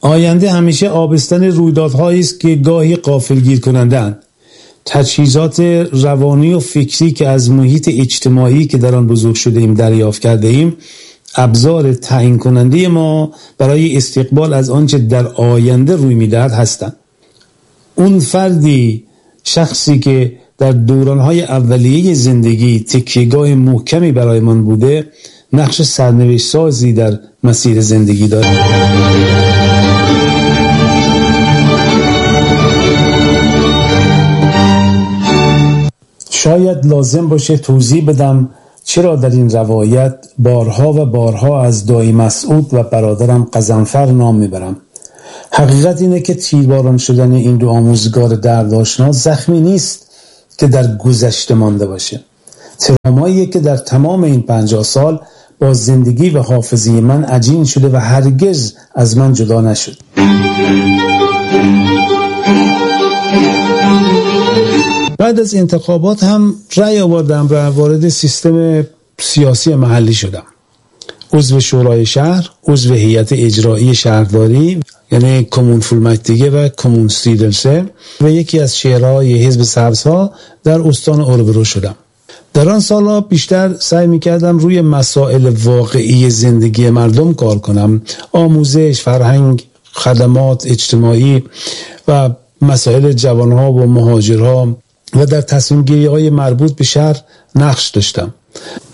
آینده همیشه آبستن رویدادهایی است که گاهی غافلگیر کننده‌اند. تجهیزات روانی و فکری که از محیط اجتماعی که در آن بزرگ شده ایم دریافت کرده ایم ابزار تعیین کننده ما برای استقبال از آنچه در آینده روی می‌دهد هستند. اون شخصی که در دوران‌های اولیه زندگی تکیه‌گاه محکمی برای من بوده، نقش سرنوشت سازی در مسیر زندگی داره. شاید لازم باشه توضیح بدم چرا در این روایت بارها و بارها از دایی مسعود و برادرم قزنفر نام میبرم. حقیقت اینه که تیرباران شدن این دو آموزگار دردآشنا زخمی نیست که در گذشته مانده باشه. تراماییه که در تمام این 50 سال با زندگی و حافظه من عجین شده و هرگز از من جدا نشد. بعد از انتخابات هم رأی آوردم و وارد سیستم سیاسی محلی شدم. عضو شورای شهر، عضو هیئت اجرایی شهرداری یعنی کمون فولمکتیگه و کمون ستیدلسه و یکی از شورای حزب سبزها در استان اوربرو شدم. در آن سالها بیشتر سعی می‌کردم روی مسائل واقعی زندگی مردم کار کنم. آموزش، فرهنگ، خدمات اجتماعی و مسائل جوانها و مهاجرها و در تصمیم گیری‌های مربوط به شهر نقش داشتم.